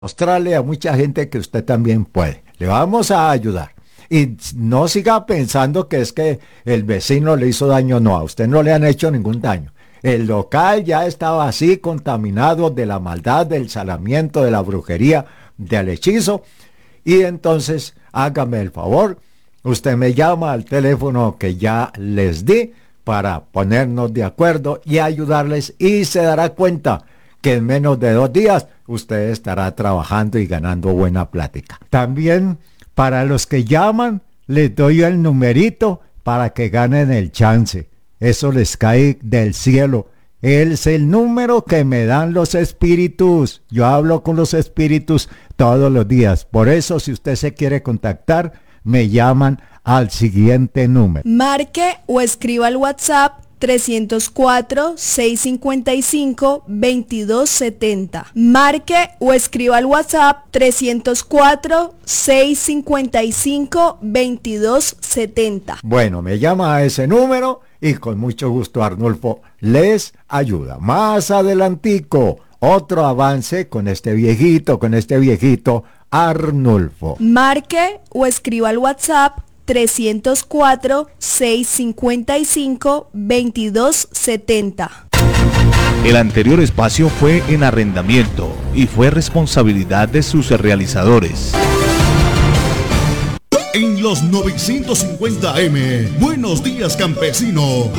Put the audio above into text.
mostrarle a mucha gente que usted también puede. Le vamos a ayudar. Y no siga pensando que es que el vecino le hizo daño. No, a usted no le han hecho ningún daño. El local ya estaba así contaminado de la maldad, del salamiento, de la brujería, del hechizo. Y entonces, hágame el favor, usted me llama al teléfono que ya les di para ponernos de acuerdo y ayudarles, y se dará cuenta que en menos de 2 días usted estará trabajando y ganando buena plática. También para los que llaman, les doy el numerito para que ganen el chance. Eso les cae del cielo. Es el número que me dan los espíritus. Yo hablo con los espíritus todos los días. Por eso, si usted se quiere contactar, me llaman al siguiente número. Marque o escriba al WhatsApp 304-655-2270. Marque o escriba al WhatsApp 304-655-2270. Bueno, me llama a ese número y con mucho gusto Arnulfo les ayuda. Más adelantico, otro avance con este viejito Arnulfo. Marque o escriba al WhatsApp 304-655-2270. El anterior espacio fue en arrendamiento y fue responsabilidad de sus realizadores. En los 950M, Buenos Días Campesino,